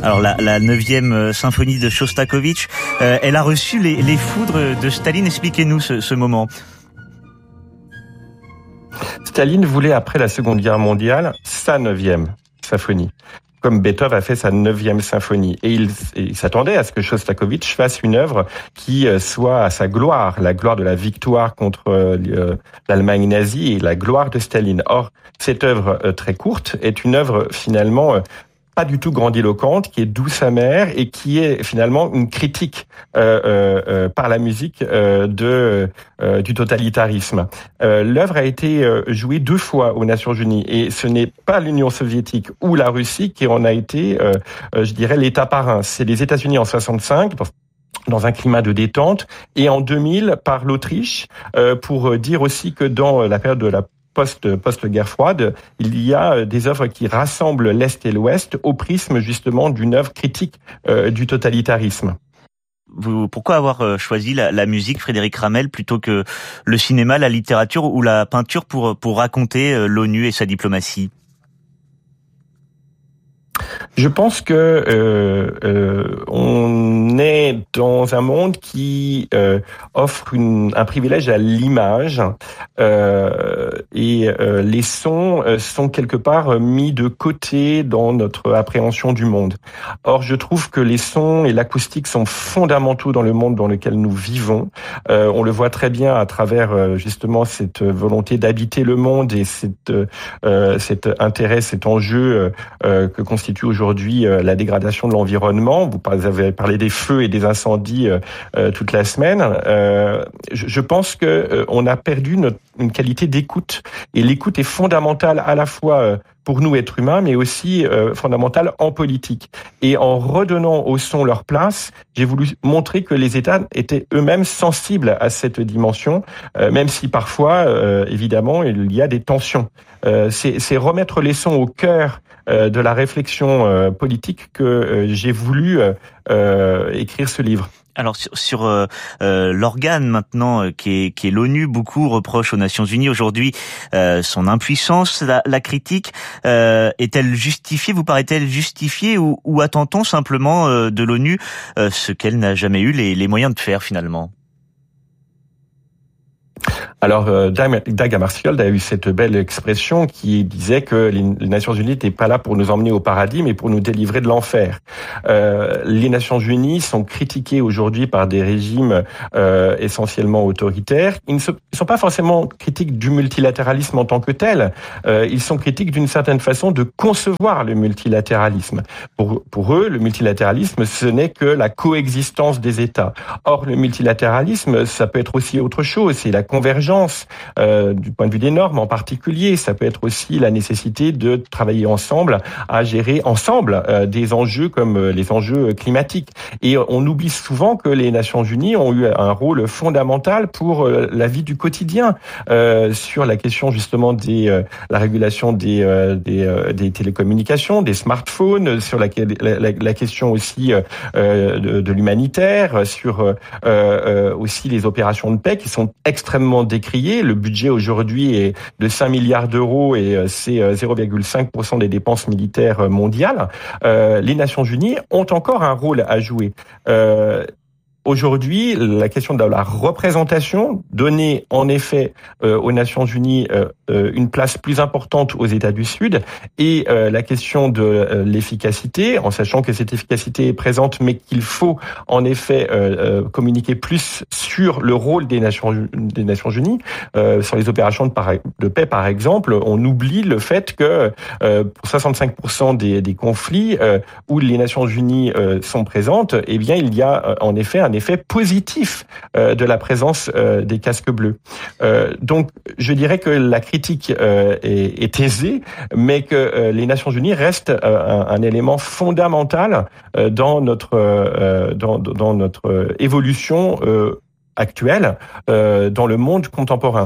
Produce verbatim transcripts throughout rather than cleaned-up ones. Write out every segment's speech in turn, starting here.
Alors la, la neuvième symphonie de Shostakovich, euh, elle a reçu les, les foudres de Staline. Expliquez-nous ce, ce moment. Staline voulait, après la Seconde Guerre mondiale, sa neuvième symphonie, comme Beethoven a fait sa neuvième symphonie. Et il, il s'attendait à ce que Shostakovich fasse une œuvre qui soit à sa gloire, la gloire de la victoire contre euh, l'Allemagne nazie et la gloire de Staline. Or, cette œuvre euh, très courte est une œuvre finalement euh, pas du tout grandiloquente, qui est douce amère et qui est finalement une critique euh, euh, par la musique euh, de euh, du totalitarisme. Euh, l'œuvre a été euh, jouée deux fois aux Nations Unies et ce n'est pas l'Union soviétique ou la Russie qui en a été, euh, euh, je dirais, l'état parrain. C'est les États-Unis en soixante-cinq. Dans un climat de détente, et en deux mille par l'Autriche, euh, pour dire aussi que dans la période de la Post, post-guerre froide, il y a des œuvres qui rassemblent l'Est et l'Ouest au prisme justement d'une œuvre critique euh, du totalitarisme. Vous, pourquoi avoir choisi la, la musique, Frédéric Ramel, plutôt que le cinéma, la littérature ou la peinture pour, pour raconter l'ONU et sa diplomatie ? Je pense que euh, euh, on est dans un monde qui euh, offre une, un privilège à l'image euh, et euh, les sons euh, sont quelque part mis de côté dans notre appréhension du monde. Or, je trouve que les sons et l'acoustique sont fondamentaux dans le monde dans lequel nous vivons. Euh, on le voit très bien à travers euh, justement cette volonté d'habiter le monde et cette, euh, cet intérêt, cet enjeu euh, que constitue aujourd'hui Aujourd'hui, euh, la dégradation de l'environnement. Vous avez parlé des feux et des incendies euh, euh, toute la semaine. Euh, je, je pense que euh, on a perdu notre, une qualité d'écoute. Et l'écoute est fondamentale à la fois euh, pour nous, êtres humains, mais aussi euh, fondamentale en politique. Et en redonnant aux sons leur place, j'ai voulu montrer que les États étaient eux-mêmes sensibles à cette dimension, euh, même si parfois, euh, évidemment, il y a des tensions. Euh, c'est, c'est remettre les sons au cœur euh, de la réflexion euh, politique que euh, j'ai voulu euh, euh, écrire ce livre. Alors sur, sur euh, euh, l'organe maintenant euh, qui est, qui est l'ONU, beaucoup reprochent aux Nations Unies aujourd'hui euh, son impuissance. La, la critique euh, est-elle justifiée ? Vous paraît-elle justifiée ou, ou attend-on simplement euh, de l'ONU euh, ce qu'elle n'a jamais eu les, les moyens de faire finalement ? Alors, euh, Dag Hammarskjöld a eu cette belle expression qui disait que les, les Nations Unies n'étaient pas là pour nous emmener au paradis, mais pour nous délivrer de l'enfer. Euh, les Nations Unies sont critiquées aujourd'hui par des régimes euh, essentiellement autoritaires. Ils ne se, ils sont pas forcément critiques du multilatéralisme en tant que tel. Euh, ils sont critiques d'une certaine façon de concevoir le multilatéralisme. Pour, pour eux, le multilatéralisme, ce n'est que la coexistence des États. Or, le multilatéralisme, ça peut être aussi autre chose. C'est la convergence euh, du point de vue des normes en particulier. Ça peut être aussi la nécessité de travailler ensemble à gérer ensemble euh, des enjeux comme euh, les enjeux climatiques. Et on oublie souvent que les Nations Unies ont eu un rôle fondamental pour euh, la vie du quotidien euh, sur la question justement des euh, la régulation des euh, des, euh, des télécommunications, des smartphones, sur la, la, la question aussi euh, de, de l'humanitaire, sur euh, euh, aussi les opérations de paix qui sont extrêmement décriées. Le budget aujourd'hui est de cinq milliards d'euros et c'est zéro virgule cinq pour cent des dépenses militaires mondiales. Euh, les Nations Unies ont encore un rôle à jouer. Euh, Aujourd'hui, la question de la représentation, donner en effet euh, aux Nations Unies euh, euh, une place plus importante aux États du Sud, et euh, la question de euh, l'efficacité, en sachant que cette efficacité est présente, mais qu'il faut en effet euh, euh, communiquer plus sur le rôle des Nations, des Nations Unies, euh, sur les opérations de, par, de paix par exemple. On oublie le fait que euh, pour soixante-cinq pour cent des, des conflits euh, où les Nations Unies euh, sont présentes, eh bien il y a euh, en effet un effet positif euh, de la présence euh, des casques bleus. Euh, donc, je dirais que la critique euh, est, est aisée, mais que euh, les Nations Unies restent euh, un, un élément fondamental euh, dans notre euh, dans, dans notre évolution euh, actuelle euh, dans le monde contemporain.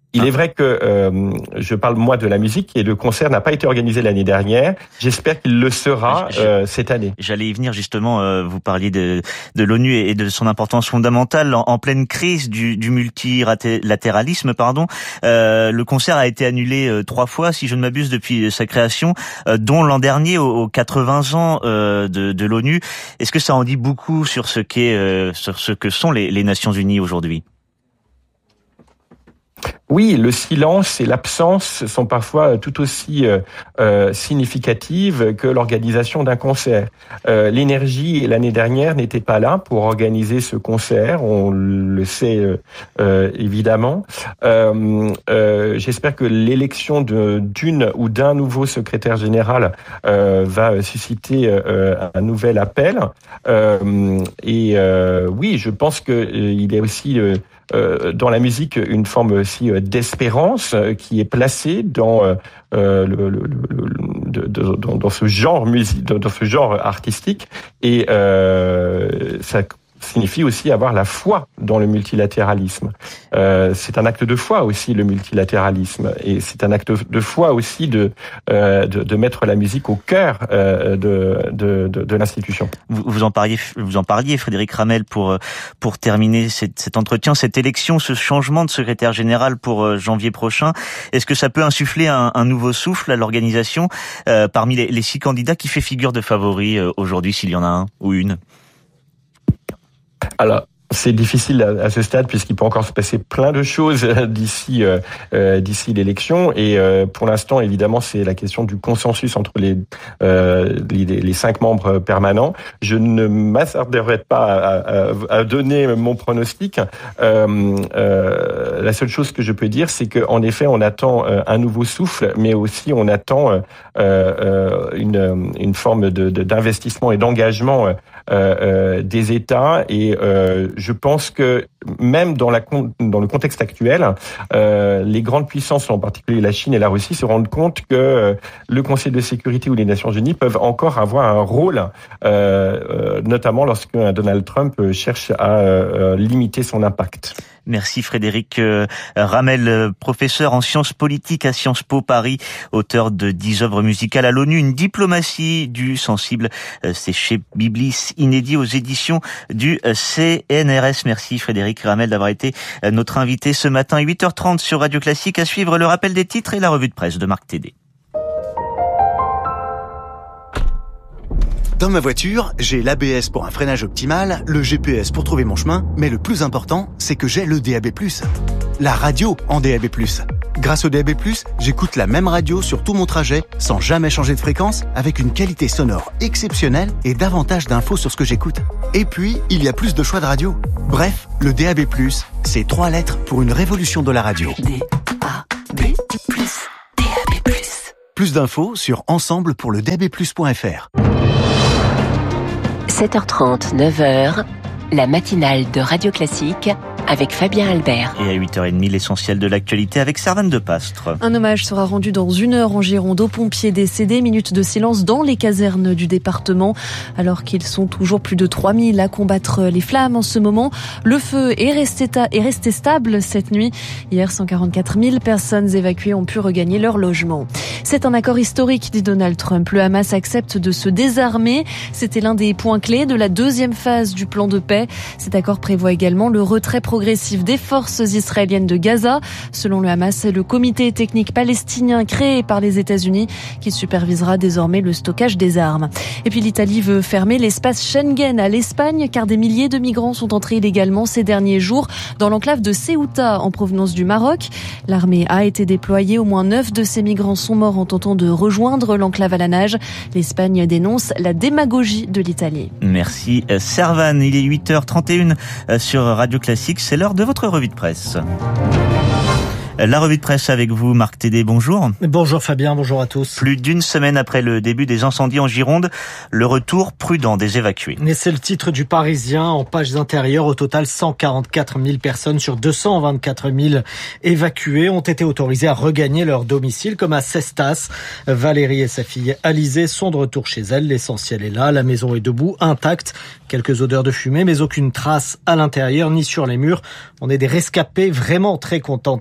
Il est vrai que euh, je parle moi de la musique et le concert n'a pas été organisé l'année dernière. J'espère qu'il le sera euh, cette année. J'allais y venir justement. Euh, vous parliez de, de l'ONU et de son importance fondamentale en, en pleine crise du, du multilatéralisme. Pardon, euh, le concert a été annulé euh, trois fois, si je ne m'abuse, depuis sa création, euh, dont l'an dernier aux, aux quatre-vingts ans euh, de, de l'ONU. Est-ce que ça en dit beaucoup sur ce qu'est, euh, sur ce que sont les, les Nations Unies aujourd'hui? Oui, le silence et l'absence sont parfois tout aussi euh, euh, significatives que l'organisation d'un concert. Euh, l'énergie, l'année dernière, n'était pas là pour organiser ce concert, on le sait euh, euh, évidemment. Euh, euh, j'espère que l'élection de, d'une ou d'un nouveau secrétaire général euh, va susciter euh, un nouvel appel. Euh, et euh, oui, je pense que euh, il est aussi... Euh, Euh, dans la musique une forme aussi euh, d'espérance euh, qui est placée dans euh, le, le, le de, de, dans, dans ce genre musique, dans ce genre artistique, et euh, ça signifie aussi avoir la foi dans le multilatéralisme. Euh, c'est un acte de foi aussi, le multilatéralisme, et c'est un acte de foi aussi de euh, de, de mettre la musique au cœur euh, de, de, de de l'institution. Vous, vous en parliez, vous en parliez, Frédéric Ramel, pour pour terminer cet, cet entretien, cette élection, ce changement de secrétaire général pour janvier prochain. Est-ce que ça peut insuffler un, un nouveau souffle à l'organisation euh, parmi les, les six candidats qui fait figure de favoris euh, aujourd'hui, s'il y en a un ou une? Alors, c'est difficile à, à ce stade puisqu'il peut encore se passer plein de choses d'ici euh, euh, d'ici l'élection, et euh, pour l'instant évidemment c'est la question du consensus entre les euh, les, les cinq membres permanents. Je ne m'attarderai pas à, à, à donner mon pronostic. Euh, euh, la seule chose que je peux dire, c'est que en effet on attend un nouveau souffle, mais aussi on attend euh, euh, une une forme de, de d'investissement et d'engagement euh, euh, des États, et euh, je pense que même dans, la, dans le contexte actuel, euh, les grandes puissances, en particulier la Chine et la Russie, se rendent compte que euh, le Conseil de sécurité ou les Nations Unies peuvent encore avoir un rôle, euh, euh, notamment lorsque Donald Trump cherche à euh, limiter son impact. Merci Frédéric Ramel, professeur en sciences politiques à Sciences Po Paris, auteur de dix œuvres musicales à l'ONU, une diplomatie du sensible. C'est chez Biblis, inédit aux éditions du C N R S. Merci Frédéric Ramel d'avoir été notre invité ce matin, huit heures trente sur Radio Classique. À suivre le rappel des titres et la revue de presse de Marc Tédé. Dans ma voiture, j'ai l'A B S pour un freinage optimal, le G P S pour trouver mon chemin, mais le plus important, c'est que j'ai le D A B plus. La radio en D A B plus. Grâce au D A B plus, j'écoute la même radio sur tout mon trajet, sans jamais changer de fréquence, avec une qualité sonore exceptionnelle et davantage d'infos sur ce que j'écoute. Et puis, il y a plus de choix de radio. Bref, le D A B plus, c'est trois lettres pour une révolution de la radio. D A B plus, D A B plus. Plus d'infos sur ensemble pour le D A B plus point F R. sept heures trente, neuf heures, la matinale de Radio Classique avec Fabien Albert. Et à huit heures trente, l'essentiel de l'actualité avec Servane de Pastre. Un hommage sera rendu dans une heure en Gironde aux pompiers décédés. Minute de silence dans les casernes du département. Alors qu'ils sont toujours plus de trois mille à combattre les flammes en ce moment. Le feu est resté, ta- est resté stable cette nuit. Hier, cent quarante-quatre mille personnes évacuées ont pu regagner leur logement. C'est un accord historique, dit Donald Trump. Le Hamas accepte de se désarmer. C'était l'un des points clés de la deuxième phase du plan de paix. Cet accord prévoit également le retrait progressif des forces israéliennes de Gaza. Selon le Hamas, c'est le comité technique palestinien créé par les États-Unis qui supervisera désormais le stockage des armes. Et puis l'Italie veut fermer l'espace Schengen à l'Espagne car des milliers de migrants sont entrés illégalement ces derniers jours dans l'enclave de Ceuta en provenance du Maroc. L'armée a été déployée. Au moins neuf de ces migrants sont morts en tentant de rejoindre l'enclave à la nage. L'Espagne dénonce la démagogie de l'Italie. Merci Servane. Il est huit heures trente et une sur Radio Classique. C'est l'heure de votre revue de presse. La revue de presse avec vous, Marc Tédé, bonjour. Bonjour Fabien, bonjour à tous. Plus d'une semaine après le début des incendies en Gironde, le retour prudent des évacués. Et c'est le titre du Parisien en pages intérieures. Au total, cent quarante-quatre mille personnes sur deux cent vingt-quatre mille évacuées ont été autorisées à regagner leur domicile, comme à Cestas. Valérie et sa fille Alizée sont de retour chez elles. L'essentiel est là, la maison est debout, intacte. Quelques odeurs de fumée, mais aucune trace à l'intérieur ni sur les murs. On est des rescapés vraiment très contents de témoigner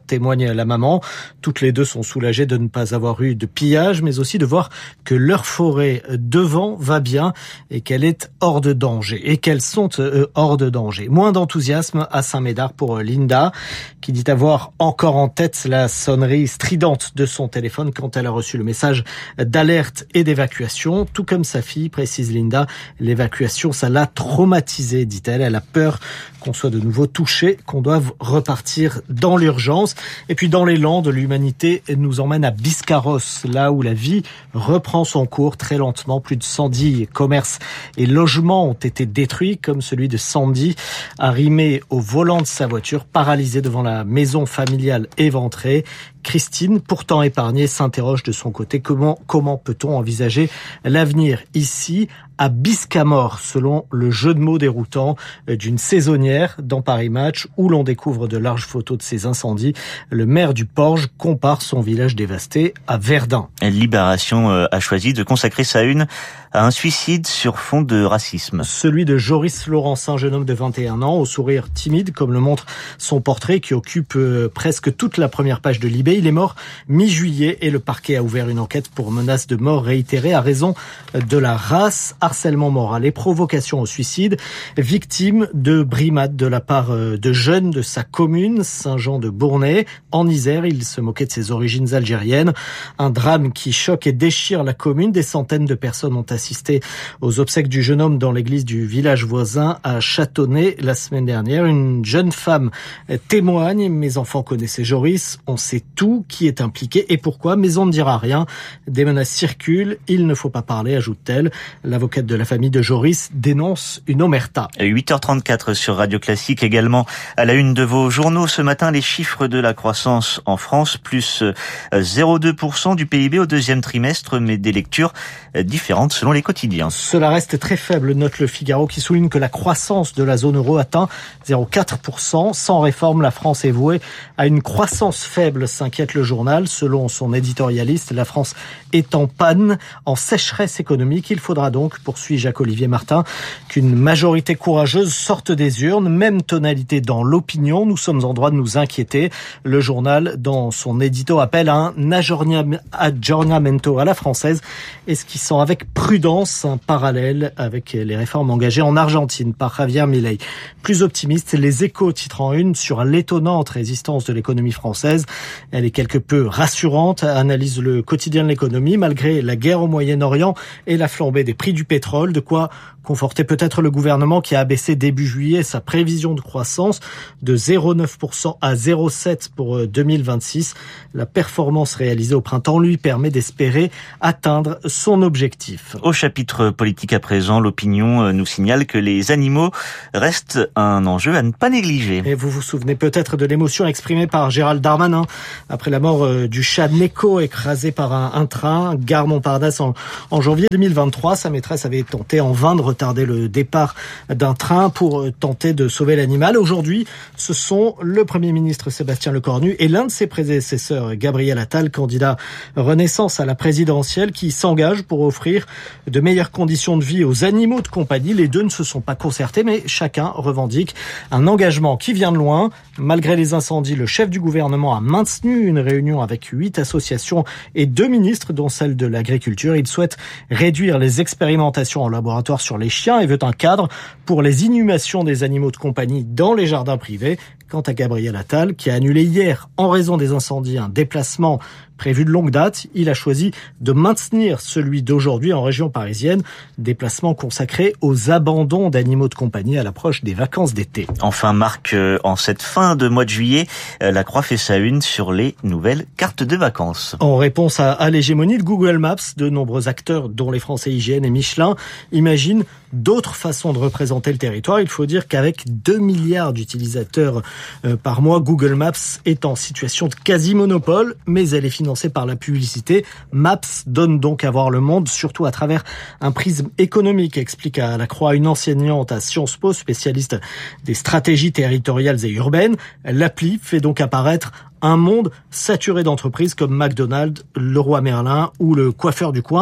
accompagne la maman. Toutes les deux sont soulagées de ne pas avoir eu de pillage, mais aussi de voir que leur forêt devant va bien et qu'elle est hors de danger. Et qu'elles sont euh, hors de danger. Moins d'enthousiasme à Saint-Médard pour Linda, qui dit avoir encore en tête la sonnerie stridente de son téléphone quand elle a reçu le message d'alerte et d'évacuation. Tout comme sa fille, précise Linda, l'évacuation, ça l'a traumatisée, dit-elle. Elle a peur qu'on soit de nouveau touché, qu'on doive repartir dans l'urgence. Et puis dans l'élan de l'humanité, nous emmène à Biscarrosse, là où la vie reprend son cours très lentement. Plus de cent dix commerces et logements ont été détruits, comme celui de Sandy, arrimé au volant de sa voiture, paralysé devant la maison familiale éventrée. Christine, pourtant épargnée, s'interroge de son côté. Comment, comment peut-on envisager l'avenir ici, à Biscamore, selon le jeu de mots déroutant d'une saisonnière dans Paris Match, où l'on découvre de larges photos de ces incendies. Le maire du Porge compare son village dévasté à Verdun. Libération a choisi de consacrer sa une à un suicide sur fond de racisme. Celui de Joris Laurencin, jeune homme de vingt et un ans, au sourire timide, comme le montre son portrait qui occupe presque toute la première page de Libé. Il est mort mi-juillet et le parquet a ouvert une enquête pour menace de mort réitérée à raison de la race, harcèlement moral et provocation au suicide, victime de brimades de la part de jeunes de sa commune, Saint-Jean-de-Bournay. En Isère, il se moquait de ses origines algériennes. Un drame qui choque et déchire la commune. Des centaines de personnes ont assisté aux obsèques du jeune homme dans l'église du village voisin à Châtonnay la semaine dernière. Une jeune femme témoigne. Mes enfants connaissaient Joris. On sait tout, qui est impliqué et pourquoi, mais on ne dira rien. Des menaces circulent. Il ne faut pas parler, ajoute-t-elle. L'avocate de la famille de Joris dénonce une omerta. huit heures trente-quatre sur Radio Classique également. À la une de vos journaux ce matin, les chiffres de la croissance en France, plus zéro virgule deux pour cent du P I B au deuxième trimestre, mais des lectures différentes selon les quotidiens. Cela reste très faible, note le Figaro, qui souligne que la croissance de la zone euro atteint zéro virgule quatre pour cent. Sans réforme, la France est vouée à une croissance faible, s'inquiète le journal. Selon son éditorialiste, la France est en panne, en sécheresse économique. Il faudra donc, poursuit Jacques-Olivier Martin, qu'une majorité courageuse sorte des urnes. Même tonalité dans l'opinion. Nous sommes en droit de nous inquiéter. Le journal, dans son édito, appelle à un aggiornamento à la française, esquissant avec prudence un parallèle avec les réformes engagées en Argentine par Javier Milei. Plus optimiste, les Échos titrent en une sur l'étonnante résistance de l'économie française. Elle est quelque peu rassurante, analyse le quotidien de l'économie, malgré la guerre au Moyen-Orient et la flambée des prix du pétrole, de quoi conforter peut-être le gouvernement qui a abaissé début juillet sa prévision de croissance de zéro virgule neuf pour cent à zéro virgule sept pour cent pour deux mille vingt-six. La performance réalisée au printemps lui permet d'espérer atteindre son objectif. Au chapitre politique à présent, l'opinion nous signale que les animaux restent un enjeu à ne pas négliger. Et vous vous souvenez peut-être de l'émotion exprimée par Gérald Darmanin après la mort du chat Neko écrasé par un, un train, gare Montparnasse en, en janvier deux mille vingt-trois. Sa maîtresse avait tenté en vain de retarder le départ d'un train pour tenter de sauver l'animal. Aujourd'hui, ce sont le Premier ministre Sébastien Lecornu et l'un de ses prédécesseurs, Gabriel Attal, candidat Renaissance à la présidentielle, qui s'engagent pour offrir de meilleures conditions de vie aux animaux de compagnie. Les deux ne se sont pas concertés, mais chacun revendique un engagement qui vient de loin. Malgré les incendies, le chef du gouvernement a maintenu une réunion avec huit associations et deux ministres, dont celle de l'agriculture. Il souhaite réduire les expérimentations en laboratoire sur les chiens et veut un cadre pour les inhumations des animaux de compagnie dans les jardins privés. Quant à Gabriel Attal, qui a annulé hier, en raison des incendies, un déplacement prévu de longue date, il a choisi de maintenir celui d'aujourd'hui en région parisienne, déplacement consacré aux abandons d'animaux de compagnie à l'approche des vacances d'été. Enfin, Marc, en cette fin de mois de juillet, la Croix fait sa une sur les nouvelles cartes de vacances. En réponse à, à l'hégémonie de Google Maps, de nombreux acteurs, dont les Français Hygiène et Michelin, imaginent d'autres façons de représenter le territoire. Il faut dire qu'avec deux milliards d'utilisateurs euh, par mois, Google Maps est en situation de quasi-monopole, mais elle est financée par la publicité. Maps donne donc à voir le monde, surtout à travers un prisme économique, explique à la Croix une enseignante à Sciences Po, spécialiste des stratégies territoriales et urbaines. L'appli fait donc apparaître un monde saturé d'entreprises comme McDonald's, Leroy Merlin ou le coiffeur du coin.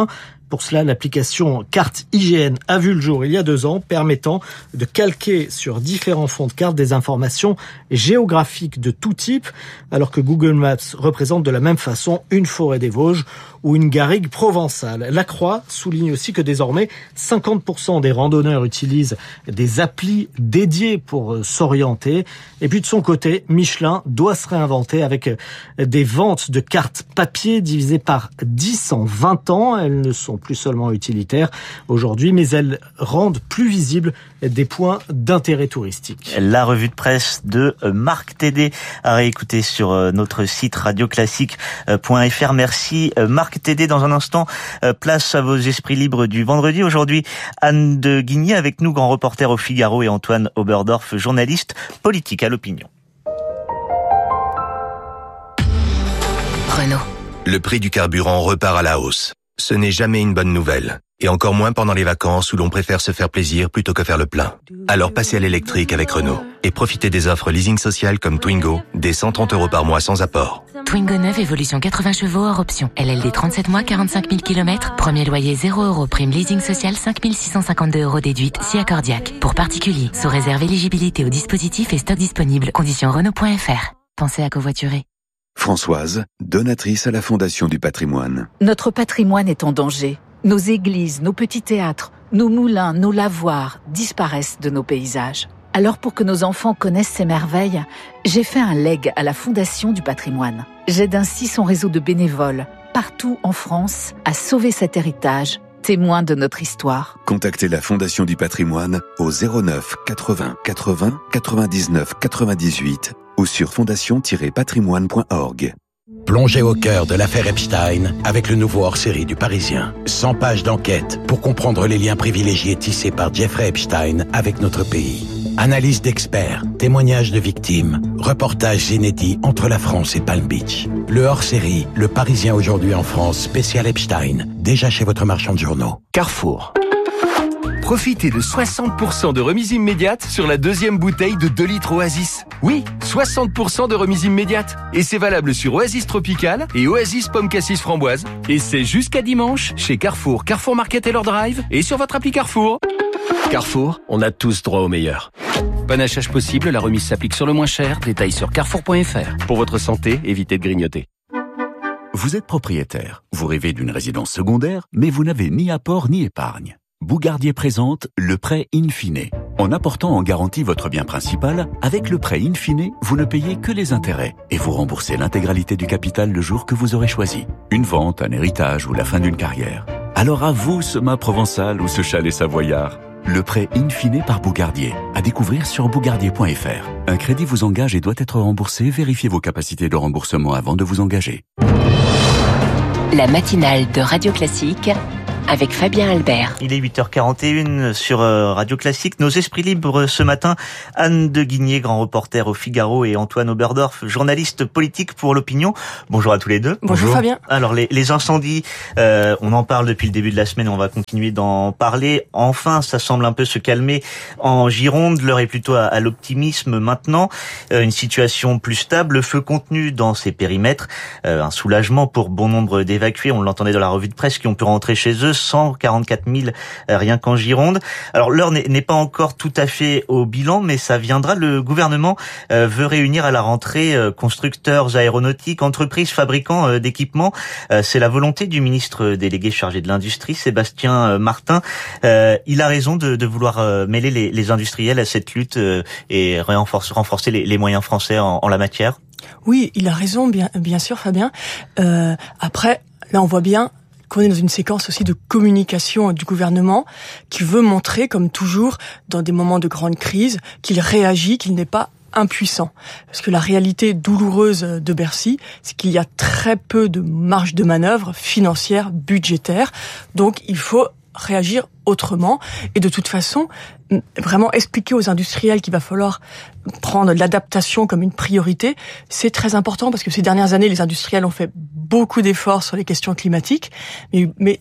Pour cela, l'application Carte I G N a vu le jour il y a deux ans, permettant de calquer sur différents fonds de carte des informations géographiques de tout type, alors que Google Maps représente de la même façon une forêt des Vosges ou une garrigue provençale. La Croix souligne aussi que désormais, cinquante pour cent des randonneurs utilisent des applis dédiées pour s'orienter. Et puis de son côté, Michelin doit se réinventer avec des ventes de cartes papier divisées par dix en vingt ans. Elles ne sont plus seulement utilitaires aujourd'hui, mais elles rendent plus visibles des points d'intérêt touristique. La revue de presse de Marc Tédé à réécouter sur notre site radio classique point f r. Merci Marc Tédé. Dans un instant, place à vos esprits libres du vendredi. Aujourd'hui, Anne de Guigné avec nous, grand reporter au Figaro, et Antoine Oberdorf, journaliste politique à l'Opinion. Renault. Le prix du carburant repart à la hausse. Ce n'est jamais une bonne nouvelle. Et encore moins pendant les vacances où l'on préfère se faire plaisir plutôt que faire le plein. Alors passez à l'électrique avec Renault et profitez des offres leasing social comme Twingo, des cent trente euros par mois sans apport. Twingo neuf, évolution quatre-vingts chevaux hors option. L L D trente-sept mois, quarante-cinq mille kilomètres. Premier loyer zéro euros. Prime leasing social cinq mille six cent cinquante-deux euros déduite si accordiaque. Pour particuliers, sous réserve éligibilité au dispositif et stock disponible. Conditions Renault point F R. Pensez à covoiturer. Françoise, donatrice à la Fondation du patrimoine. Notre patrimoine est en danger. Nos églises, nos petits théâtres, nos moulins, nos lavoirs disparaissent de nos paysages. Alors pour que nos enfants connaissent ces merveilles, j'ai fait un legs à la Fondation du patrimoine. J'aide ainsi son réseau de bénévoles, partout en France, à sauver cet héritage, témoin de notre histoire. Contactez la Fondation du patrimoine au zéro neuf quatre-vingts quatre-vingts quatre-vingt-dix-neuf quatre-vingt-dix-huit ou sur fondation tiret patrimoine point org. Plongez au cœur de l'affaire Epstein avec le nouveau hors-série du Parisien. cent pages d'enquête pour comprendre les liens privilégiés tissés par Jeffrey Epstein avec notre pays. Analyse d'experts, témoignages de victimes, reportages inédits entre la France et Palm Beach. Le hors-série, le Parisien aujourd'hui en France, spécial Epstein, déjà chez votre marchand de journaux. Carrefour. Profitez de soixante pour cent de remise immédiate sur la deuxième bouteille de deux litres Oasis. Oui, soixante pour cent de remise immédiate. Et c'est valable sur Oasis Tropical et Oasis Pomme Cassis Framboise. Et c'est jusqu'à dimanche chez Carrefour, Carrefour Market et leur drive et sur votre appli Carrefour. Carrefour, on a tous droit au meilleur. Panachage possible, la remise s'applique sur le moins cher. Détails sur carrefour point F R. Pour votre santé, évitez de grignoter. Vous êtes propriétaire. Vous rêvez d'une résidence secondaire, mais vous n'avez ni apport ni épargne. Bougardier présente le prêt in fine. En apportant en garantie votre bien principal, avec le prêt in fine, vous ne payez que les intérêts et vous remboursez l'intégralité du capital le jour que vous aurez choisi. Une vente, un héritage ou la fin d'une carrière. Alors à vous ce mât provençal ou ce chalet savoyard. Le prêt in fine par Bougardier. À découvrir sur bougardier point F R. Un crédit vous engage et doit être remboursé. Vérifiez vos capacités de remboursement avant de vous engager. La matinale de Radio Classique avec Fabien Albert. Il est huit heures quarante et une sur Radio Classique. Nos esprits libres ce matin. Anne de Guigné, grand reporter au Figaro, et Antoine Oberdorf, journaliste politique pour l'Opinion. Bonjour à tous les deux. Bonjour, Bonjour. Fabien. Alors les, les incendies, euh, on en parle depuis le début de la semaine, on va continuer d'en parler. Enfin, ça semble un peu se calmer en Gironde. L'heure est plutôt à, à l'optimisme maintenant. Euh, une situation plus stable, le feu contenu dans ces périmètres, euh, un soulagement pour bon nombre d'évacués. On l'entendait dans la revue de presse, qui ont pu rentrer chez eux. cent quarante-quatre mille euh, rien qu'en Gironde. Alors l'heure n'est, n'est pas encore tout à fait au bilan, mais ça viendra. Le gouvernement euh, veut réunir à la rentrée euh, constructeurs aéronautiques, entreprises, fabricants euh, d'équipements. Euh, c'est la volonté du ministre délégué chargé de l'industrie, Sébastien euh, Martin. Euh, il a raison de, de vouloir euh, mêler les, les industriels à cette lutte euh, et renforcer, renforcer les, les moyens français en, en la matière. Oui, il a raison, bien, bien sûr, Fabien. Euh, après, là, on voit bien qu'on est dans une séquence aussi de communication du gouvernement qui veut montrer, comme toujours, dans des moments de grande crise, qu'il réagit, qu'il n'est pas impuissant. Parce que la réalité douloureuse de Bercy, c'est qu'il y a très peu de marge de manœuvre financière, budgétaire. Donc, il faut réagir autrement. Et de toute façon, vraiment expliquer aux industriels qu'il va falloir prendre l'adaptation comme une priorité, c'est très important, parce que ces dernières années, les industriels ont fait beaucoup d'efforts sur les questions climatiques, mais, mais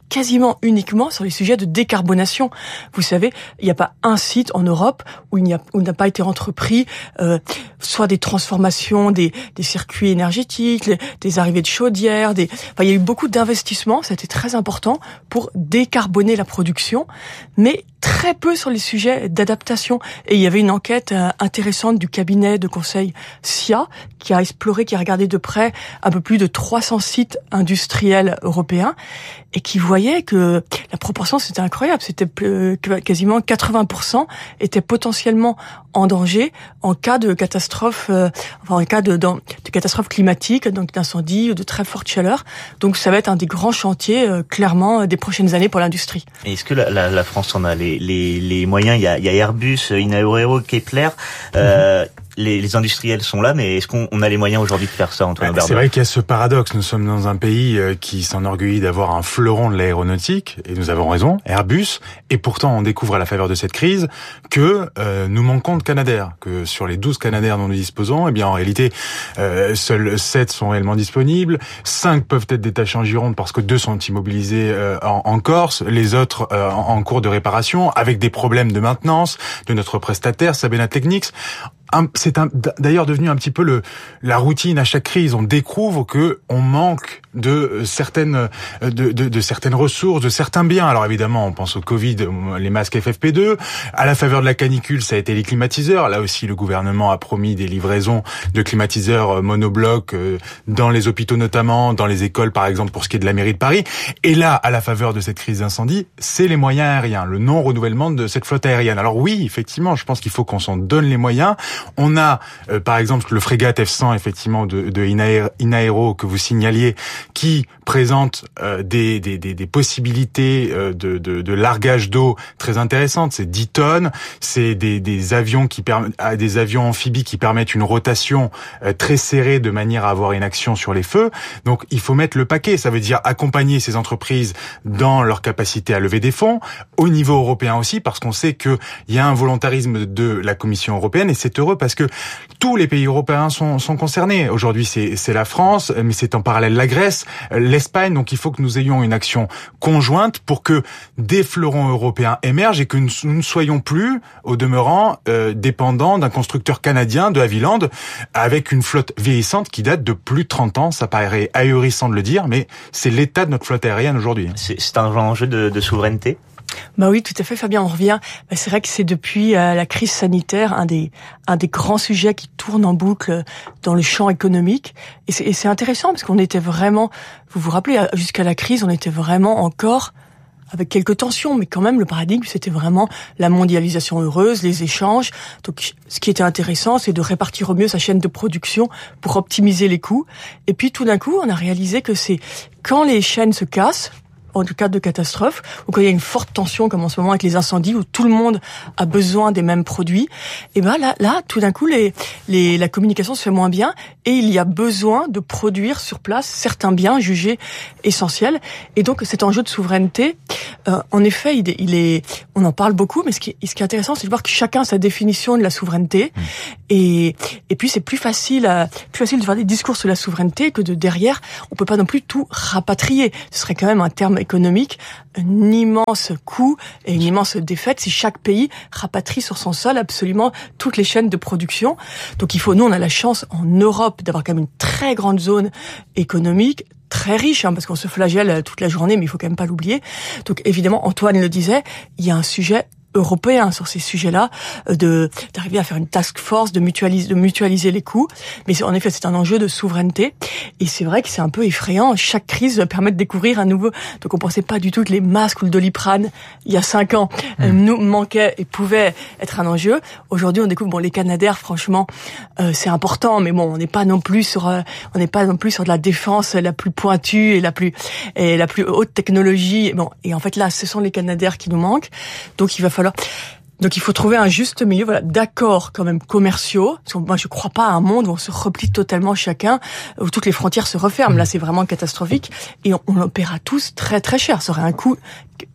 quasiment uniquement sur les sujets de décarbonation. Vous savez, il n'y a pas un site en Europe où il n'y a, où il n'a pas été entrepris euh, soit des transformations, des, des circuits énergétiques, les, des arrivées de chaudières, des, enfin, il y a eu beaucoup d'investissements, ça a été très important pour décarboner la production, mais très peu sur les sujets d'adaptation. Et il y avait une enquête euh, intéressante du cabinet de conseil S I A qui a exploré, qui a regardé de près un peu plus de trois cents sites industriels européens et qui voyait que la proportion, c'était incroyable, c'était plus, quasiment quatre-vingts pour cent étaient potentiellement en danger en cas de catastrophe, euh, enfin en cas de, de, de catastrophe climatique, donc d'incendie ou de très forte chaleur. Donc ça va être un des grands chantiers, euh, clairement, des prochaines années pour l'industrie. Et est-ce que la, la, la France en a les, les, les moyens? Il y a, il y a Airbus, Inaero, Kepler. Euh, mm-hmm. Les, les industriels sont là, mais est-ce qu'on on a les moyens aujourd'hui de faire ça, Antoine Auberdeau ? C'est vrai qu'il y a ce paradoxe. Nous sommes dans un pays qui s'enorgueillit d'avoir un fleuron de l'aéronautique, et nous avons raison, Airbus, et pourtant on découvre à la faveur de cette crise que euh, nous manquons de Canadair, que sur les douze Canadair dont nous disposons, eh bien en réalité, euh, seuls sept sont réellement disponibles, cinq peuvent être détachés en Gironde parce que deux sont immobilisés euh, en, en Corse, les autres euh, en, en cours de réparation, avec des problèmes de maintenance de notre prestataire, Sabena Technics. C'est un, d'ailleurs devenu un petit peu le, la routine à chaque crise. On découvre que on manque de certaines, de, de, de certaines ressources, de certains biens. Alors évidemment, on pense au Covid, les masques F F P deux. À la faveur de la canicule, ça a été les climatiseurs. Là aussi, le gouvernement a promis des livraisons de climatiseurs monoblocs dans les hôpitaux notamment, dans les écoles par exemple pour ce qui est de la mairie de Paris. Et là, à la faveur de cette crise d'incendie, c'est les moyens aériens, le non-renouvellement de cette flotte aérienne. Alors oui, effectivement, je pense qu'il faut qu'on s'en donne les moyens. On a, euh, par exemple, le frégate F cent, effectivement, de, de Inaero, Inaero que vous signaliez, qui présente euh, des, des, des, des possibilités euh, de, de, de largage d'eau très intéressantes. C'est dix tonnes, c'est des, des avions qui permettent, des avions amphibies qui permettent une rotation euh, très serrée de manière à avoir une action sur les feux. Donc, il faut mettre le paquet. Ça veut dire accompagner ces entreprises dans leur capacité à lever des fonds, au niveau européen aussi, parce qu'on sait que il y a un volontarisme de la Commission européenne, et c'est heureux parce que tous les pays européens sont, sont concernés. Aujourd'hui, c'est, c'est la France, mais c'est en parallèle la Grèce, l'Espagne. Donc, il faut que nous ayons une action conjointe pour que des fleurons européens émergent et que nous, nous ne soyons plus, au demeurant, euh, dépendants d'un constructeur canadien de Havilland avec une flotte vieillissante qui date de plus de trente ans. Ça paraît ahurissant de le dire, mais c'est l'état de notre flotte aérienne aujourd'hui. C'est, c'est un enjeu de, de souveraineté ? Bah oui, tout à fait, Fabien, on revient. Bah, c'est vrai que c'est depuis euh, la crise sanitaire un des un des grands sujets qui tourne en boucle dans le champ économique. Et c'est, et c'est intéressant parce qu'on était vraiment, vous vous rappelez, jusqu'à la crise, on était vraiment encore avec quelques tensions, mais quand même le paradigme, c'était vraiment la mondialisation heureuse, les échanges. Donc, ce qui était intéressant, c'est de répartir au mieux sa chaîne de production pour optimiser les coûts. Et puis, tout d'un coup, on a réalisé que c'est quand les chaînes se cassent, en cas de catastrophe, ou quand il y a une forte tension, comme en ce moment avec les incendies, où tout le monde a besoin des mêmes produits, et ben là, là, tout d'un coup, les, les, la communication se fait moins bien, et il y a besoin de produire sur place certains biens jugés essentiels. Et donc, cet enjeu de souveraineté, euh, en effet, il est, il est, on en parle beaucoup, mais ce qui, ce qui est intéressant, c'est de voir que chacun a sa définition de la souveraineté, mmh. et, et puis c'est plus facile, à, plus facile de faire des discours sur la souveraineté que de derrière, on peut pas non plus tout rapatrier. Ce serait quand même un terme économique, un immense coût et une immense défaite si chaque pays rapatrie sur son sol absolument toutes les chaînes de production. Donc il faut, nous on a la chance en Europe d'avoir quand même une très grande zone économique, très riche, hein, parce qu'on se flagelle toute la journée, mais il faut quand même pas l'oublier. Donc évidemment, Antoine le disait, il y a un sujet européen sur ces sujets-là, de d'arriver à faire une task force, de mutualiser, de mutualiser les coûts. Mais en effet, c'est un enjeu de souveraineté. Et c'est vrai que c'est un peu effrayant. Chaque crise permet de découvrir un nouveau. Donc on pensait pas du tout que les masques ou le Doliprane, il y a cinq ans, mmh. nous manquaient et pouvaient être un enjeu. Aujourd'hui, on découvre bon les Canadair, franchement, euh, c'est important, mais bon, on n'est pas non plus sur, euh, on n'est pas non plus sur de la défense la plus pointue et la plus et la plus haute technologie. Bon, et en fait là, ce sont les Canadair qui nous manquent. Donc il va falloir Donc il faut trouver un juste milieu, voilà, d'accords quand même commerciaux. Parce que moi je crois pas à un monde où on se replie totalement chacun, où toutes les frontières se referment. Là c'est vraiment catastrophique et on, on le paiera tous très très cher. Ça aurait un coût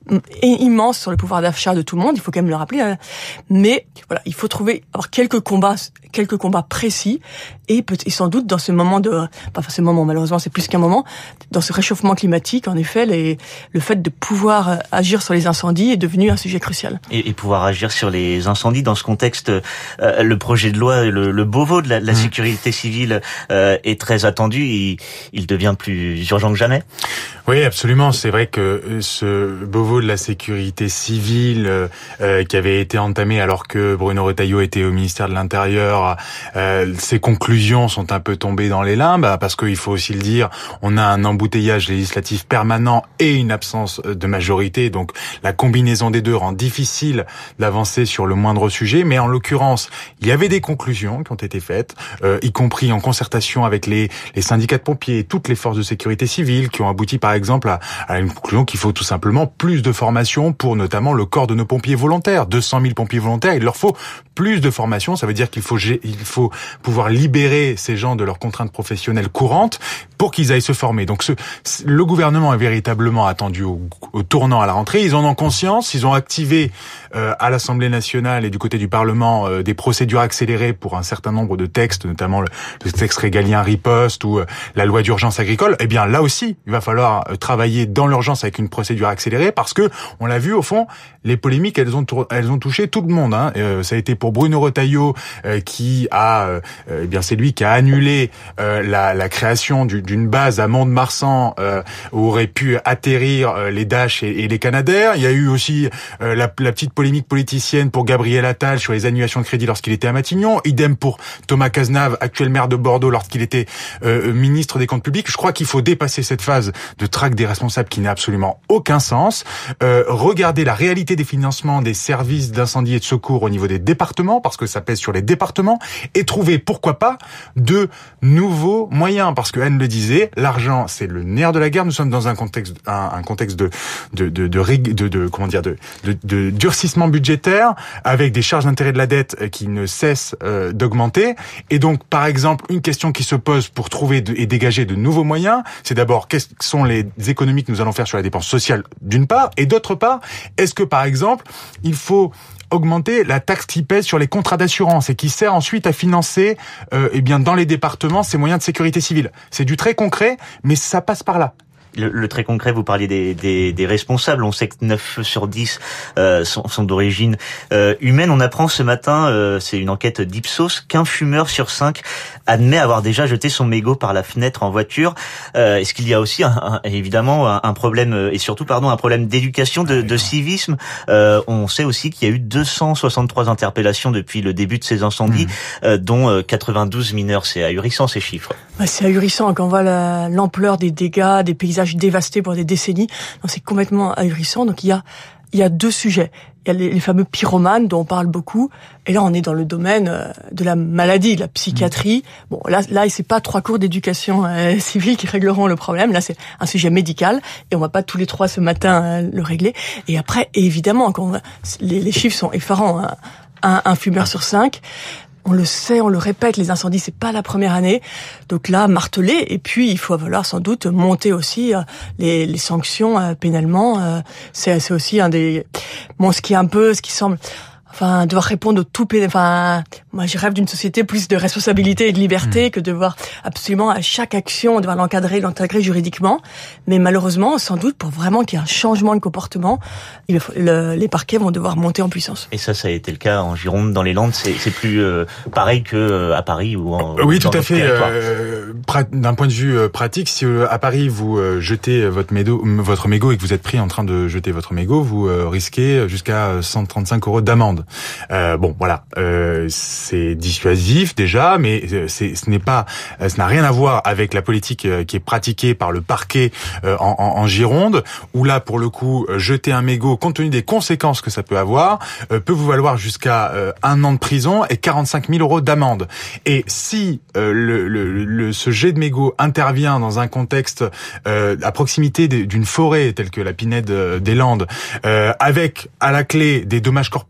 immense sur le pouvoir d'achat de tout le monde, il faut quand même le rappeler. Hein. Mais voilà, il faut trouver avoir quelques combats, quelques combats précis, et, peut- et sans doute dans ce moment de, pas enfin ce moment malheureusement c'est plus qu'un moment, dans ce réchauffement climatique, en effet, les, le fait de pouvoir agir sur les incendies est devenu un sujet crucial. Et, et pouvoir agir sur les incendies dans ce contexte, euh, le projet de loi, le, le Beauvau de la, de la mmh. sécurité civile euh, est très attendu. Il, il devient plus urgent que jamais. Oui, absolument. C'est vrai que ce Beauvau de la sécurité civile euh, qui avait été entamé alors que Bruno Retailleau était au ministère de l'Intérieur, euh, ses conclusions sont un peu tombées dans les limbes parce qu'il faut aussi le dire, on a un embouteillage législatif permanent et une absence de majorité, donc la combinaison des deux rend difficile d'avancer sur le moindre sujet. Mais en l'occurrence, il y avait des conclusions qui ont été faites, euh, y compris en concertation avec les, les syndicats de pompiers et toutes les forces de sécurité civile, qui ont abouti par exemple à, à une conclusion qu'il faut tout simplement plus de formation pour notamment le corps de nos pompiers volontaires. deux cent mille pompiers volontaires, il leur faut plus de formation. Ça veut dire qu'il faut il faut pouvoir libérer ces gens de leurs contraintes professionnelles courantes pour qu'ils aillent se former. Donc ce, le gouvernement est véritablement attendu au, au tournant à la rentrée. Ils en ont conscience. Ils ont activé euh, à l'Assemblée nationale et du côté du Parlement euh, des procédures accélérées pour un certain nombre de textes, notamment le, le texte régalien riposte ou euh, la loi d'urgence agricole. Eh bien là aussi, il va falloir euh, travailler dans l'urgence avec une procédure accélérée parce que on l'a vu au fond, les polémiques elles ont elles ont touché tout le monde. Hein. Euh, ça a été pour Bruno Retailleau euh, qui a, euh, eh bien c'est lui qui a annulé euh, la, la création du, d'une base à Mont-de-Marsan euh, où auraient pu atterrir euh, les Dash et, et les Canadair. Il y a eu aussi euh, la, la petite polémique politicienne pour Gabriel Attal sur les annulations de crédit lorsqu'il était à Matignon. Idem pour Thomas Cazenave, actuel maire de Bordeaux, lorsqu'il était euh, ministre des Comptes publics. Je crois qu'il faut dépasser cette phase de traque des responsables qui n'a absolument aucun sens. Euh, regarder la réalité des financements des services d'incendie et de secours au niveau des départements, parce que ça pèse sur les départements, et trouver, pourquoi pas, de nouveaux moyens. Parce que Anne le disait, l'argent, c'est le nerf de la guerre. Nous sommes dans un contexte, un, un contexte de, de, de, de, de, de, comment dire, de, de, de durcissement budgétaire, avec des charges d'intérêt de la dette qui ne cessent euh, d'augmenter. Et donc, par exemple, une question qui se pose pour trouver de, et dégager de nouveaux moyens, c'est d'abord, quelles sont les économies que nous allons faire sur la dépense sociale, d'une part, et d'autre part, est-ce que, par exemple, il faut augmenter la taxe qui pèse sur les contrats d'assurance et qui sert ensuite à financer, euh, eh bien, dans les départements, ces moyens de sécurité civile. C'est du très concret, mais ça passe par là. Le, le très concret, vous parliez des, des, des responsables. On sait que neuf sur dix euh, sont, sont d'origine euh, humaine. On apprend ce matin, euh, c'est une enquête d'Ipsos, qu'un fumeur sur cinq admet avoir déjà jeté son mégot par la fenêtre en voiture. Euh, est-ce qu'il y a aussi, un, un, évidemment, un, un problème, et surtout, pardon, un problème d'éducation, de, de civisme. Euh, on sait aussi qu'il y a eu deux cent soixante-trois interpellations depuis le début de ces incendies, mmh. euh, dont quatre-vingt-douze mineurs. C'est ahurissant, ces chiffres. Ouais, c'est ahurissant quand on voit la, l'ampleur des dégâts, des paysages dévastés pour des décennies. Donc c'est complètement ahurissant. Donc il y a il y a deux sujets. Il y a les, les fameux pyromanes dont on parle beaucoup. Et là, on est dans le domaine de la maladie, de la psychiatrie. Bon, là, là, c'est pas trois cours d'éducation euh, civile qui régleront le problème. Là, c'est un sujet médical et on va pas tous les trois ce matin euh, le régler. Et après, évidemment, quand on va, les, les chiffres sont effarants. Hein. Un, un fumeur sur cinq. On le sait, on le répète, les incendies, c'est pas la première année. Donc là, marteler. Et puis, il faut falloir sans doute monter aussi euh, les, les sanctions euh, pénalement. Euh, c'est, c'est aussi un des... Bon, ce qui est un peu, ce qui semble... Enfin, devoir répondre au tout pénal. Enfin, moi, je rêve d'une société plus de responsabilité et de liberté mmh. que de devoir absolument à chaque action devoir l'encadrer, l'intégrer juridiquement. Mais malheureusement, sans doute, pour vraiment qu'il y ait un changement de comportement, il faut, le, les parquets vont devoir monter en puissance. Et ça, ça a été le cas en Gironde, dans les Landes. C'est, c'est plus euh, pareil que euh, à Paris ou en. Oui, tout à fait. Euh, pra- d'un point de vue euh, pratique, si euh, à Paris vous euh, jetez votre mégot, votre mégot et que vous êtes pris en train de jeter votre mégot, vous euh, risquez jusqu'à cent trente-cinq euros d'amende. Euh, bon, voilà, euh, c'est dissuasif déjà, mais c'est, ce n'est pas, ça n'a rien à voir avec la politique qui est pratiquée par le parquet en, en, en Gironde, où là, pour le coup, jeter un mégot, compte tenu des conséquences que ça peut avoir, peut vous valoir jusqu'à un an de prison et quarante-cinq mille euros d'amende. Et si euh, le, le, le, ce jet de mégot intervient dans un contexte euh, à proximité d'une forêt telle que la Pinède des Landes, euh, avec à la clé des dommages corporels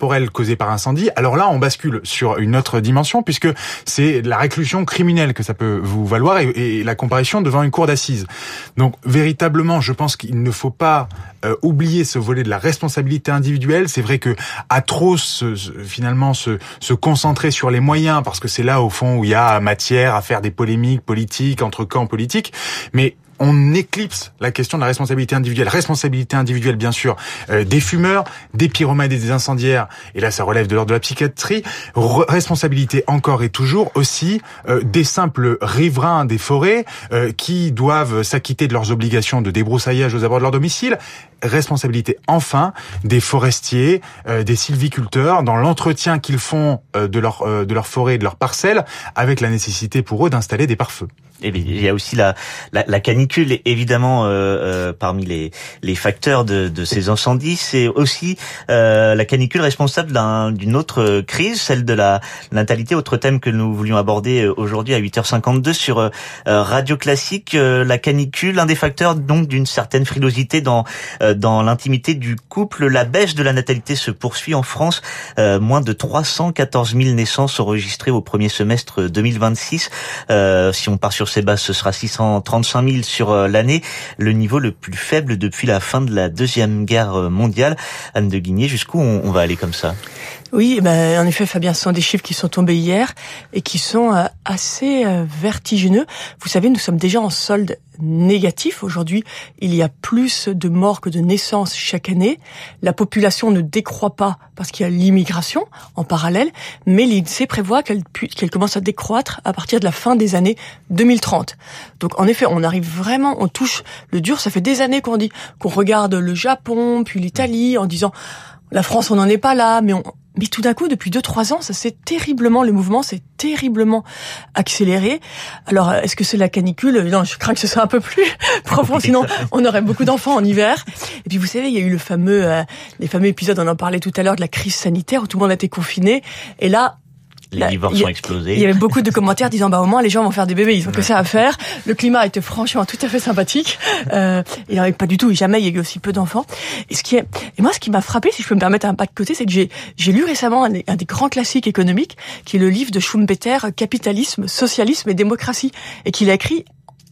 causée par incendie, alors là, on bascule sur une autre dimension, puisque c'est la réclusion criminelle que ça peut vous valoir et, et la comparution devant une cour d'assises. Donc, véritablement, je pense qu'il ne faut pas euh, oublier ce volet de la responsabilité individuelle. C'est vrai que à trop se, se, finalement se, se concentrer sur les moyens, parce que c'est là, au fond, où il y a matière à faire des polémiques politiques, entre camps politiques, mais on éclipse la question de la responsabilité individuelle. Responsabilité individuelle, bien sûr, euh, des fumeurs, des pyromanes et des incendiaires. Et là, ça relève de l'ordre de la psychiatrie. Re- responsabilité encore et toujours aussi euh, des simples riverains des forêts euh, qui doivent s'acquitter de leurs obligations de débroussaillage aux abords de leur domicile. Responsabilité, enfin, des forestiers, euh, des sylviculteurs dans l'entretien qu'ils font euh, de leur euh, de leur forêt et de leurs parcelles, avec la nécessité pour eux d'installer des pare-feux. Et bien, il y a aussi la, la, la canicule, évidemment, euh, euh, parmi les, les facteurs de, de ces incendies. C'est aussi euh, la canicule responsable d'un, d'une autre crise, celle de la natalité, autre thème que nous voulions aborder aujourd'hui à huit heures cinquante-deux sur euh, Radio Classique. Euh, la canicule, un des facteurs donc d'une certaine frilosité dans euh, dans l'intimité du couple. La baisse de la natalité se poursuit en France. Euh, moins de trois cent quatorze mille naissances enregistrées au premier semestre deux mille vingt-six. Euh, si on part sur ces bases, ce sera six cent trente-cinq mille sur l'année, le niveau le plus faible depuis la fin de la Deuxième Guerre mondiale. Anne de Guigné, jusqu'où on, on va aller comme ça ? Oui, ben, en effet, Fabien, ce sont des chiffres qui sont tombés hier et qui sont euh, assez euh, vertigineux. Vous savez, nous sommes déjà en solde négatif. Aujourd'hui, il y a plus de morts que de naissances chaque année. La population ne décroît pas parce qu'il y a l'immigration en parallèle, mais l'I N S E E prévoit qu'elle, qu'elle commence à décroître à partir de la fin des années deux mille trente. Donc, en effet, on arrive vraiment, on touche le dur. Ça fait des années qu'on dit, qu'on regarde le Japon, puis l'Italie, en disant la France, on n'en est pas là, mais on Mais tout d'un coup, depuis deux, trois ans, ça s'est terriblement, le mouvement s'est terriblement accéléré. Alors, est-ce que c'est la canicule ? Non, je crains que ce soit un peu plus profond, sinon on aurait beaucoup d'enfants en hiver. Et puis, vous savez, il y a eu le fameux, euh, les fameux épisodes, on en parlait tout à l'heure, de la crise sanitaire où tout le monde a été confiné. Et là, les divorces ont explosé. Il y avait beaucoup de commentaires disant bah au moins les gens vont faire des bébés, ils ont que ça à faire. Le climat était franchement tout à fait sympathique. Euh, et non, pas du tout. Jamais il y a eu aussi peu d'enfants. Et ce qui est, et moi ce qui m'a frappé, si je peux me permettre un pas de côté, c'est que j'ai j'ai lu récemment un des, un des grands classiques économiques, qui est le livre de Schumpeter, Capitalisme, socialisme et démocratie, et qu'il a écrit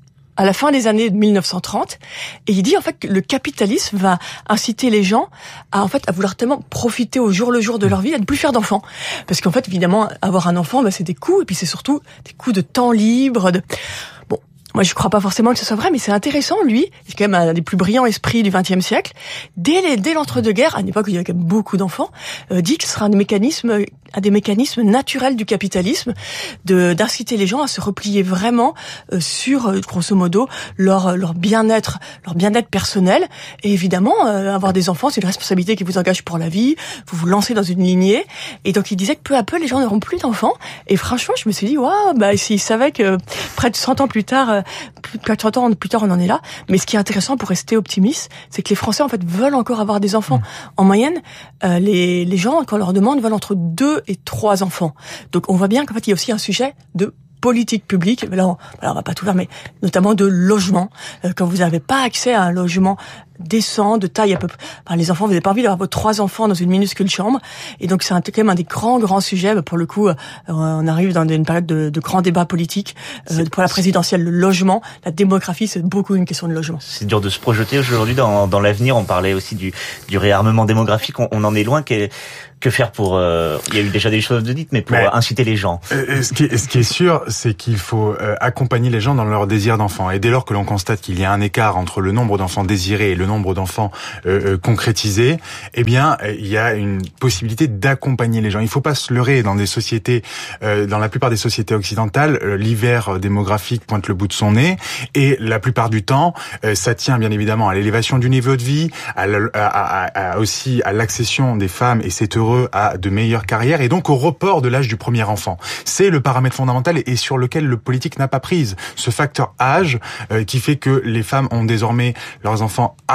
à la fin des années mille neuf cent trente, et il dit en fait que le capitalisme va inciter les gens à en fait à vouloir tellement profiter au jour le jour de leur vie, à ne plus faire d'enfants, parce qu'en fait évidemment avoir un enfant, bah, c'est des coûts, et puis c'est surtout des coûts de temps libre. De... Bon, moi je crois pas forcément que ce soit vrai, mais c'est intéressant. Lui, c'est quand même un des plus brillants esprits du vingtième siècle. Dès, les, dès l'entre-deux-guerres, à une époque où il y avait quand même beaucoup d'enfants, euh, dit que ce sera un mécanisme un des mécanismes naturels du capitalisme, de d'inciter les gens à se replier vraiment euh, sur euh, grosso modo leur leur bien-être, leur bien-être personnel. Et évidemment, euh, avoir des enfants, c'est une responsabilité qui vous engage pour la vie. Vous vous lancez dans une lignée. Et donc il disait que peu à peu les gens n'auront plus d'enfants. Et franchement, je me suis dit waouh, bah s'ils savaient que près de cent ans plus tard, euh, près de cent ans plus tard, on en est là. Mais ce qui est intéressant pour rester optimiste, c'est que les Français en fait veulent encore avoir des enfants. Mmh. En moyenne, euh, les les gens quand on leur demande veulent entre deux et trois enfants. Donc on voit bien qu'en fait il y a aussi un sujet de politique publique. Là on, alors on va pas tout faire, mais notamment de logement. Euh, quand vous n'avez pas accès à un logement décent, de taille à peu près, enfin, les enfants, vous n'avez pas envie d'avoir vos trois enfants dans une minuscule chambre. Et donc c'est un, quand même un des grands grands sujets. Pour le coup, euh, on arrive dans une période de, de grands débats politiques. Euh, pour la présidentielle, le logement, la démographie, c'est beaucoup une question de logement. C'est dur de se projeter aujourd'hui dans, dans l'avenir. On parlait aussi du, du réarmement démographique. On, on en est loin. Que, que faire pour... Euh, il y a eu déjà des choses de dites, mais pour mais, inciter les gens. Euh, ce, qui est, ce qui est sûr, c'est qu'il faut euh, accompagner les gens dans leur désir d'enfant. Et dès lors que l'on constate qu'il y a un écart entre le nombre d'enfants désirés et le nombre d'enfants euh, euh, concrétisés, eh bien, euh, il y a une possibilité d'accompagner les gens. Il ne faut pas se leurrer dans des sociétés, euh, dans la plupart des sociétés occidentales, euh, l'hiver démographique pointe le bout de son nez, et la plupart du temps, euh, ça tient bien évidemment à l'élévation du niveau de vie, à, la, à, à, à aussi à l'accession des femmes, et c'est heureux, à de meilleures carrières, et donc au report de l'âge du premier enfant. C'est le paramètre fondamental et sur lequel le politique n'a pas prise. Ce facteur âge euh, qui fait que les femmes ont désormais leurs enfants à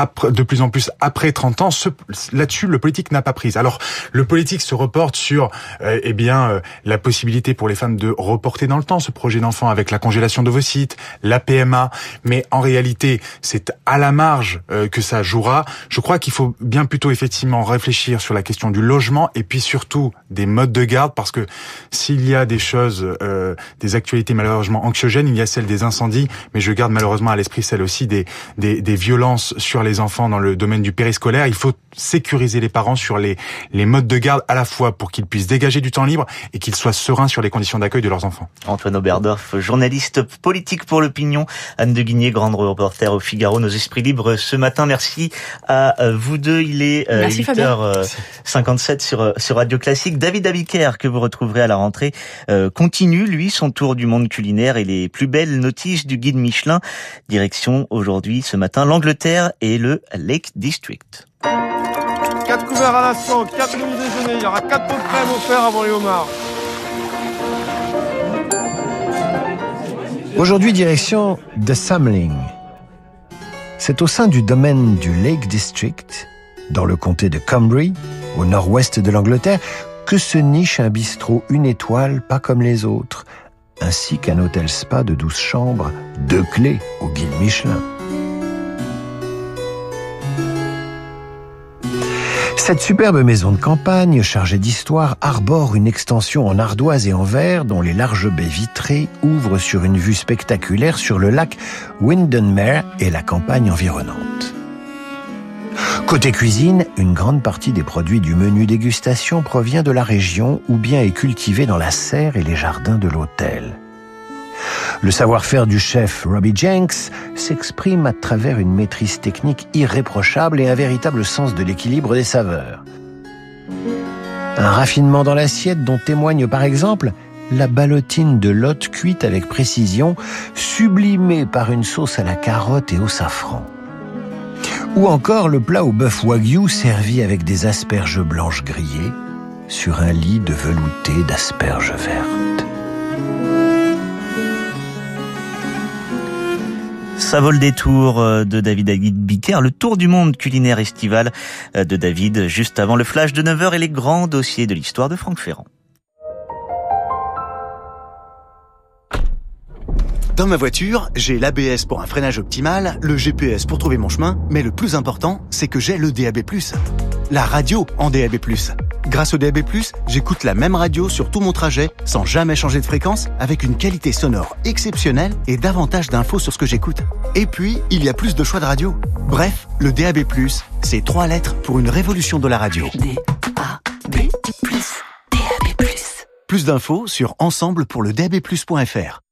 après, de plus en plus après trente ans, ce, là-dessus, le politique n'a pas prise. Alors, le politique se reporte sur, euh, eh bien, euh, la possibilité pour les femmes de reporter dans le temps ce projet d'enfant avec la congélation d'ovocytes, la P M A, mais en réalité, c'est à la marge euh, que ça jouera. Je crois qu'il faut bien plutôt effectivement réfléchir sur la question du logement et puis surtout des modes de garde, parce que s'il y a des choses, euh, des actualités malheureusement anxiogènes, il y a celle des incendies, mais je garde malheureusement à l'esprit celle aussi des, des, des violences sur les enfants dans le domaine du périscolaire. Il faut sécuriser les parents sur les, les modes de garde, à la fois pour qu'ils puissent dégager du temps libre et qu'ils soient sereins sur les conditions d'accueil de leurs enfants. Antoine Oberdorf, journaliste politique pour l'opinion, Anne de Guigné, grande reporter au Figaro, nos esprits libres ce matin. Merci à vous deux. Il est euh, huit heures cinquante-sept sur, sur Radio Classique. David Abiker, que vous retrouverez à la rentrée, euh, continue, lui, son tour du monde culinaire et les plus belles notices du guide Michelin. Direction aujourd'hui, ce matin, l'Angleterre et le Lake District. Quatre couverts à l'instant, quatre demi-déjeuners, il y aura quatre pots de crème offerts avant les homards. Aujourd'hui, direction de Samling. C'est au sein du domaine du Lake District, dans le comté de Cumbria, au nord-ouest de l'Angleterre, que se niche un bistrot une étoile pas comme les autres, ainsi qu'un hôtel spa de douze chambres, deux clés au guide Michelin. Cette superbe maison de campagne, chargée d'histoire, arbore une extension en ardoise et en verre dont les larges baies vitrées ouvrent sur une vue spectaculaire sur le lac Windermere et la campagne environnante. Côté cuisine, une grande partie des produits du menu dégustation provient de la région ou bien est cultivée dans la serre et les jardins de l'hôtel. Le savoir-faire du chef Robbie Jenks s'exprime à travers une maîtrise technique irréprochable et un véritable sens de l'équilibre des saveurs. Un raffinement dans l'assiette dont témoigne par exemple la ballotine de lotte cuite avec précision, sublimée par une sauce à la carotte et au safran. Ou encore le plat au bœuf wagyu servi avec des asperges blanches grillées sur un lit de velouté d'asperges vertes. Ça vaut le détour de David Abiker, le tour du monde culinaire estival de David, juste avant le flash de neuf heures et les grands dossiers de l'histoire de Franck Ferrand. Dans ma voiture, j'ai l'A B S pour un freinage optimal, le G P S pour trouver mon chemin, mais le plus important, c'est que j'ai le D A B plus. La radio en D A B plus. Grâce au D A B plus, j'écoute la même radio sur tout mon trajet, sans jamais changer de fréquence, avec une qualité sonore exceptionnelle et davantage d'infos sur ce que j'écoute. Et puis, il y a plus de choix de radio. Bref, le D A B plus, c'est trois lettres pour une révolution de la radio. D A B plus, D A B plus. Plus d'infos sur ensemble pour le D A B plus point F R.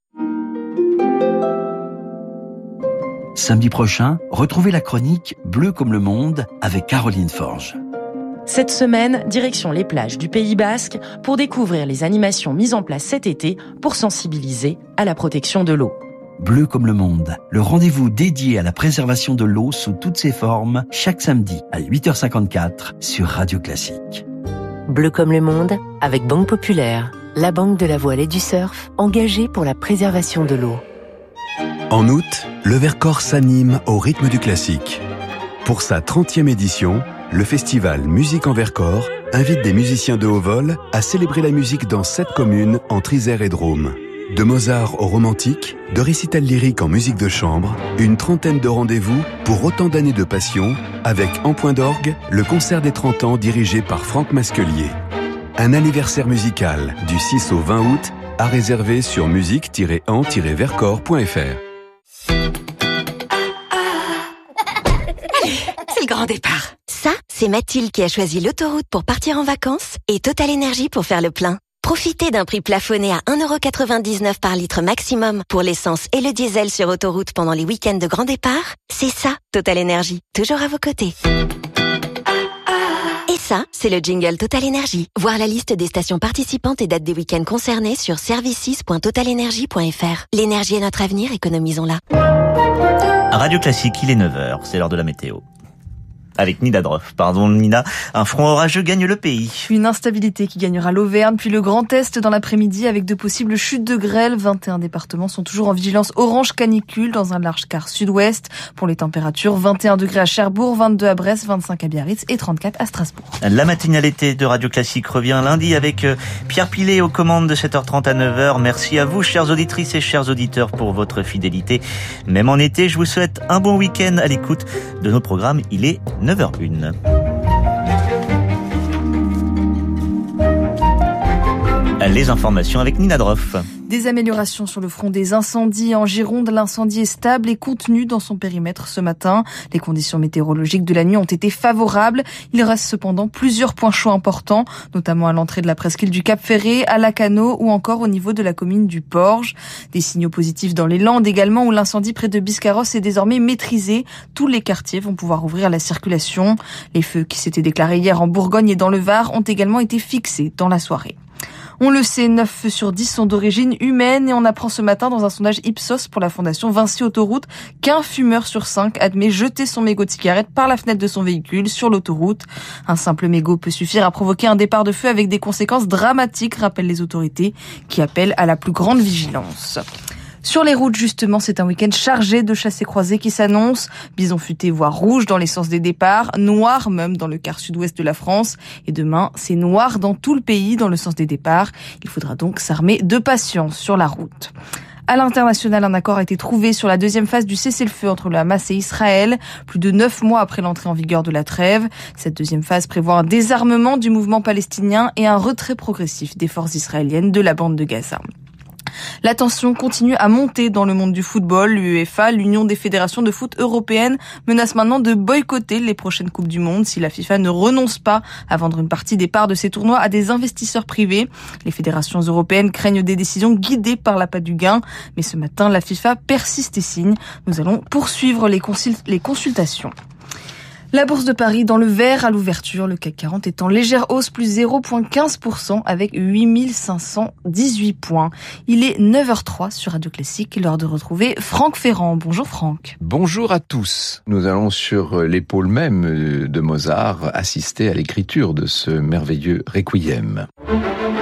Samedi prochain, retrouvez la chronique Bleu comme le monde avec Caroline Forge. Cette semaine, direction les plages du Pays Basque pour découvrir les animations mises en place cet été pour sensibiliser à la protection de l'eau. Bleu comme le monde, le rendez-vous dédié à la préservation de l'eau sous toutes ses formes, chaque samedi à huit heures cinquante-quatre sur Radio Classique. Bleu comme le monde, avec Banque Populaire, la banque de la voile et du surf, engagée pour la préservation de l'eau. En août, le Vercors s'anime au rythme du classique. Pour sa trentième édition, le festival Musique en Vercors invite des musiciens de haut vol à célébrer la musique dans sept communes entre Isère et Drôme. De Mozart au romantique, de récitals lyriques en musique de chambre, une trentaine de rendez-vous pour autant d'années de passion, avec en point d'orgue le concert des trente ans dirigé par Franck Masquelier. Un anniversaire musical du six au vingt août à réserver sur musique tiret en tiret vercors point F R. C'est le grand départ. Ça, c'est Mathilde qui a choisi l'autoroute pour partir en vacances et Total Énergie pour faire le plein. Profitez d'un prix plafonné à un euro quatre-vingt-dix-neuf par litre maximum pour l'essence et le diesel sur autoroute pendant les week-ends de grand départ. C'est ça, Total Énergie, toujours à vos côtés. Et ça, c'est le jingle Total Énergie. Voir la liste des stations participantes et dates des week-ends concernés sur services point total énergie point F R. L'énergie est notre avenir, économisons-la. À Radio Classique, il est neuf heures, c'est l'heure de la météo. avec Nina Droff. Pardon Nina, un front orageux gagne le pays. Une instabilité qui gagnera l'Auvergne, puis le Grand Est dans l'après-midi avec de possibles chutes de grêle. vingt et un départements sont toujours en vigilance orange canicule dans un large quart sud-ouest. Pour les températures, vingt et un degrés à Cherbourg, vingt-deux à Brest, vingt-cinq à Biarritz et trente-quatre à Strasbourg. La matinalité de Radio Classique revient lundi avec Pierre Pilet aux commandes de sept heures trente à neuf heures. Merci à vous, chères auditrices et chers auditeurs, pour votre fidélité. Même en été, je vous souhaite un bon week-end à l'écoute de nos programmes. Il est neuf heures une. Les informations avec Nina Droff. Des améliorations sur le front des incendies en Gironde. L'incendie est stable et contenu dans son périmètre ce matin. Les conditions météorologiques de la nuit ont été favorables. Il reste cependant plusieurs points chauds importants, notamment à l'entrée de la presqu'île du Cap Ferré, à Lacanau ou encore au niveau de la commune du Porge. Des signaux positifs dans les Landes également, où l'incendie près de Biscarrosse est désormais maîtrisé. Tous les quartiers vont pouvoir ouvrir la circulation. Les feux qui s'étaient déclarés hier en Bourgogne et dans le Var ont également été fixés dans la soirée. On le sait, neuf feux sur dix sont d'origine humaine et on apprend ce matin dans un sondage Ipsos pour la fondation Vinci Autoroute qu'un fumeur sur cinq admet jeter son mégot de cigarette par la fenêtre de son véhicule sur l'autoroute. Un simple mégot peut suffire à provoquer un départ de feu avec des conséquences dramatiques, rappellent les autorités, qui appellent à la plus grande vigilance. Sur les routes, justement, c'est un week-end chargé de chassés-croisés qui s'annonce. Bison futé, voire rouge dans les sens des départs, noir même dans le quart sud-ouest de la France. Et demain, c'est noir dans tout le pays dans le sens des départs. Il faudra donc s'armer de patience sur la route. À l'international, un accord a été trouvé sur la deuxième phase du cessez-le-feu entre le Hamas et Israël, plus de neuf mois après l'entrée en vigueur de la trêve. Cette deuxième phase prévoit un désarmement du mouvement palestinien et un retrait progressif des forces israéliennes de la bande de Gaza. La tension continue à monter dans le monde du football. L'UEFA, l'Union des fédérations de foot européennes, menace maintenant de boycotter les prochaines Coupes du Monde si la FIFA ne renonce pas à vendre une partie des parts de ces tournois à des investisseurs privés. Les fédérations européennes craignent des décisions guidées par l'appât du gain. Mais ce matin, la FIFA persiste et signe. Nous allons poursuivre les, consul- les consultations. La Bourse de Paris dans le vert à l'ouverture, le C A C quarante est en légère hausse, plus zéro virgule quinze pour cent avec huit mille cinq cent dix-huit points. Il est neuf heures trois sur Radio Classique, l'heure de retrouver Franck Ferrand. Bonjour Franck. Bonjour à tous. Nous allons sur l'épaule même de Mozart assister à l'écriture de ce merveilleux requiem.